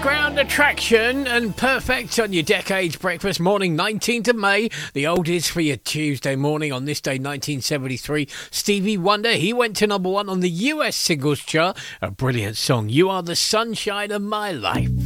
Underground Attraction and Perfect on your Decades Breakfast morning, 19th of May. The oldies for your Tuesday morning. On this day, 1973, Stevie Wonder, he went to number one on the US singles chart. A brilliant song, You Are the Sunshine of My Life.